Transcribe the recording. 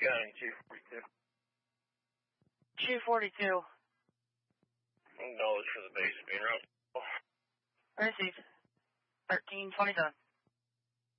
County, 242. 242. $1 for the base being around. Received. 1327.